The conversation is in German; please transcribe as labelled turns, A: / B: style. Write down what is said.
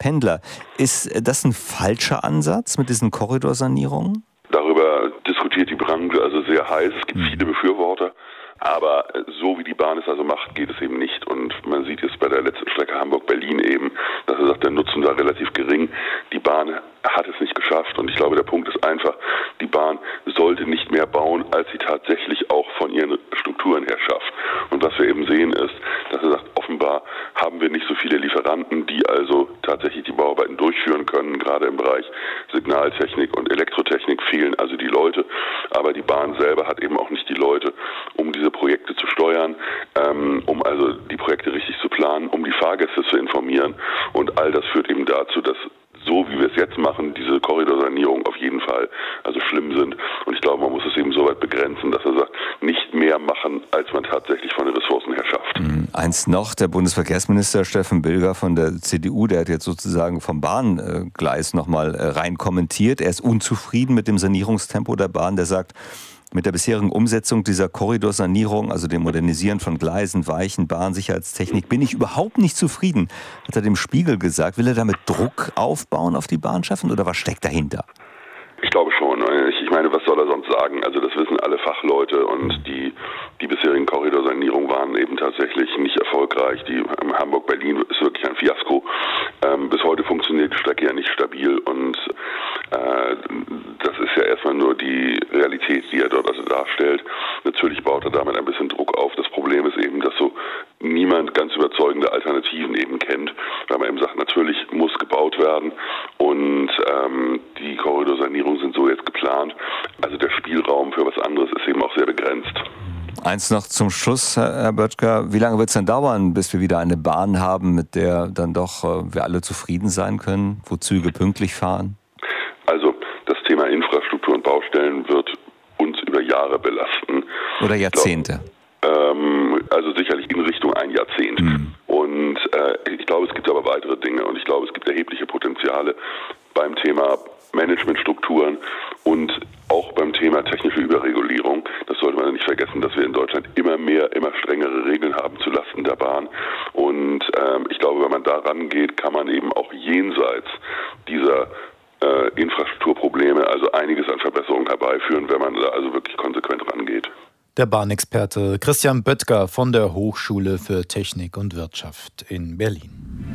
A: Pendler. Ist das ein falscher Ansatz mit diesen Korridorsanierungen?
B: Darüber diskutiert die Branche also sehr heiß. Es gibt viele Befürworter. Aber so wie die Bahn es also macht, geht es eben nicht. Und man sieht jetzt bei der letzten Strecke Hamburg-Berlin eben, dass er sagt, der Nutzen war relativ gering. Die Bahn hat es nicht geschafft. Und ich glaube, der Punkt ist einfach, die Bahn sollte nicht mehr bauen, als sie tatsächlich auch von ihren Strukturen her schafft. Und was wir eben sehen ist, dass er sagt, offenbar haben wir nicht so viele Lieferanten, die also tatsächlich die Bauarbeiten durchführen können. Gerade im Bereich Signaltechnik und Elektrotechnik fehlen also die Leute. Aber die Bahn selber hat eben auch nicht die Leute, um diese Projekte zu steuern, um also die Projekte richtig zu planen, um die Fahrgäste zu informieren. Und all das führt eben dazu, dass so wie wir es jetzt machen, diese Korridorsanierungen auf jeden Fall also schlimm sind. Und ich glaube, man muss es eben so weit begrenzen, dass er sagt, nicht mehr machen, als man tatsächlich von den Ressourcen her schafft.
A: Eins noch, der Bundesverkehrsminister Steffen Bilger von der CDU, der hat jetzt sozusagen vom Bahngleis nochmal rein kommentiert. Er ist unzufrieden mit dem Sanierungstempo der Bahn. Der sagt, mit der bisherigen Umsetzung dieser Korridorsanierung, also dem Modernisieren von Gleisen, Weichen, Bahnsicherheitstechnik, bin ich überhaupt nicht zufrieden, hat er dem Spiegel gesagt. Will er damit Druck aufbauen auf die Bahnschaffenden oder was steckt dahinter?
B: Ich glaube schon. Ich meine, was soll er sonst sagen? Also das wissen alle Fachleute und die bisherigen Korridorsanierungen waren eben tatsächlich nicht erfolgreich. Die Hamburg-Berlin ist wirklich ein Fiasko. Bis heute funktioniert die Strecke ja nicht stabil und das ist ja erstmal nur die Realität, die er dort also darstellt. Natürlich baut er damit ein bisschen Druck auf. Das Problem ist eben, dass so niemand ganz überzeugende Alternativen eben kennt, weil man eben sagt, natürlich muss gebaut werden und die Korridorsanierungen sind so jetzt geplant. Also der Spielraum für was anderes ist eben auch sehr begrenzt.
A: Eins noch zum Schluss, Herr Böttger. Wie lange wird es denn dauern, bis wir wieder eine Bahn haben, mit der dann doch wir alle zufrieden sein können, wo Züge pünktlich fahren?
B: Also das Thema Infrastruktur und Baustellen wird uns über Jahre belasten.
A: Oder Jahrzehnte?
B: Also sicherlich in Richtung ein Jahrzehnt. Und ich glaube, es gibt aber weitere Dinge und ich glaube, es gibt erhebliche Potenziale beim Thema Managementstrukturen und auch beim Thema technische Überregulierung. Das sollte man nicht vergessen, dass wir in Deutschland immer strengere Regeln haben zulasten der Bahn. Und ich glaube, wenn man da rangeht, kann man eben auch jenseits dieser Infrastrukturprobleme also einiges an Verbesserungen herbeiführen, wenn man da also wirklich konsequent rangeht.
C: Der Bahnexperte Christian Böttger von der Hochschule für Technik und Wirtschaft in Berlin.